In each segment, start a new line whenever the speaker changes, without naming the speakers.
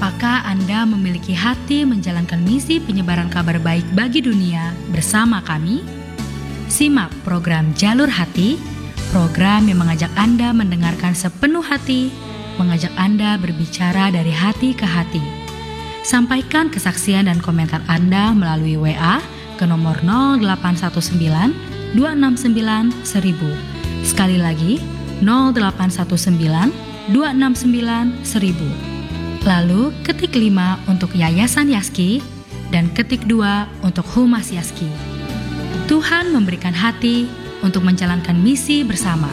Apakah Anda memiliki hati menjalankan misi penyebaran kabar baik bagi dunia bersama kami? Simak program Jalur Hati, program yang mengajak Anda mendengarkan sepenuh hati, mengajak Anda berbicara dari hati ke hati. Sampaikan kesaksian dan komentar Anda melalui WA ke nomor 0819 269 1000. Sekali lagi, 0819 269 1000. Lalu ketik 5 untuk Yayasan Yaski dan ketik 2 untuk Humas Yaski. Tuhan memberikan hati untuk menjalankan misi bersama.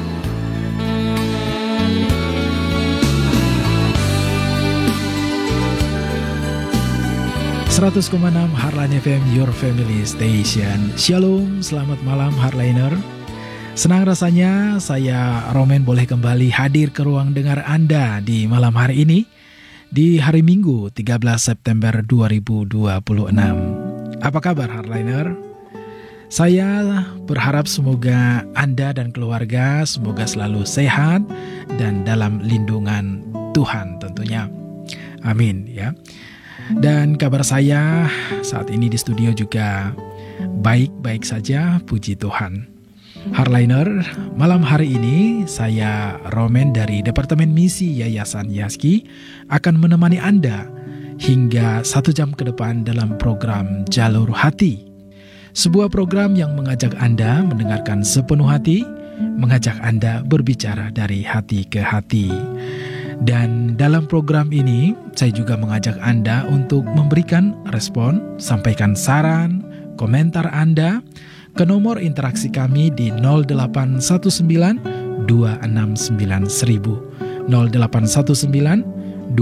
.6 Heartline FM, Your Family Station. Shalom, selamat malam Heartliner. Senang rasanya saya Roman boleh kembali hadir ke ruang dengar Anda di malam hari ini, di hari Minggu 13 September 2026. Apa kabar Heartliner? Saya berharap semoga Anda dan keluarga semoga selalu sehat dan dalam lindungan Tuhan tentunya. Amin ya. Dan kabar saya saat ini di studio juga baik-baik saja, puji Tuhan. Heartliner, malam hari ini saya Roman dari Departemen Misi Yayasan Yaski akan menemani Anda hingga 1 jam ke depan dalam program Jalur Hati. Sebuah program yang mengajak Anda mendengarkan sepenuh hati, mengajak Anda berbicara dari hati ke hati. Dan dalam program ini, saya juga mengajak Anda untuk memberikan respon, sampaikan saran, komentar Anda ke nomor interaksi kami di 0819 269 1000, 0819 269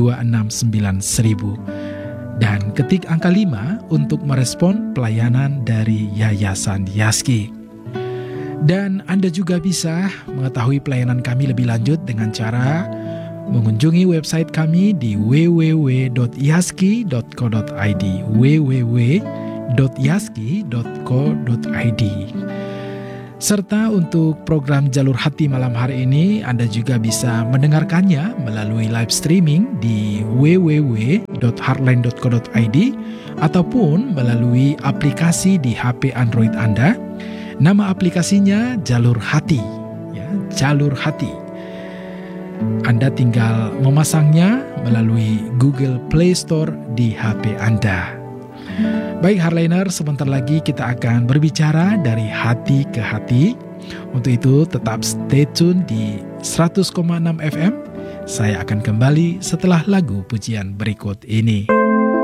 1000, dan ketik angka 5 untuk merespon pelayanan dari Yayasan Yaski. Dan Anda juga bisa mengetahui pelayanan kami lebih lanjut dengan cara mengunjungi website kami di www.yaski.co.id, www.yaski.co.id. Serta untuk program Jalur Hati malam hari ini, Anda juga bisa mendengarkannya melalui live streaming di www.heartline.co.id ataupun melalui aplikasi di HP Android Anda. Nama aplikasinya Jalur Hati, ya, Jalur Hati. Anda tinggal memasangnya melalui Google Play Store di HP Anda. Baik Heartliner, sebentar lagi kita akan berbicara dari hati ke hati. Untuk itu tetap stay tune di 100,6 FM. Saya akan kembali setelah lagu pujian berikut ini.